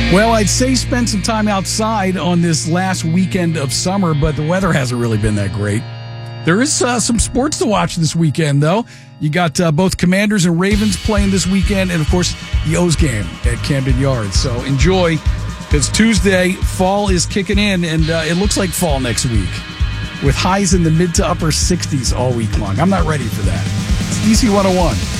Well, I'd say spend some time outside on this last weekend of summer, but the weather hasn't really been that great. There is some sports to watch this weekend, though. You got both Commanders and Ravens playing this weekend, and, of course, the O's game at Camden Yards. So enjoy, because Tuesday, fall is kicking in, and it looks like fall next week, with highs in the mid to upper 60s all week long. I'm not ready for that. It's DC 101.